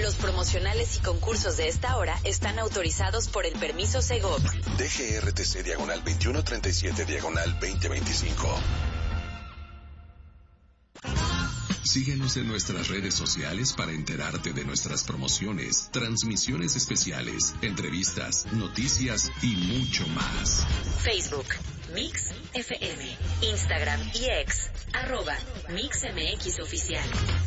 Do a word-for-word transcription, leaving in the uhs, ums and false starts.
Los promocionales y concursos de esta hora están autorizados por el permiso Segov. D G R T C diagonal veintiuno treinta y siete diagonal veinte veinticinco. Síguenos en nuestras redes sociales para enterarte de nuestras promociones, transmisiones especiales, entrevistas, noticias y mucho más. Facebook, Mix F M. Instagram y X, arroba Mix M X Oficial.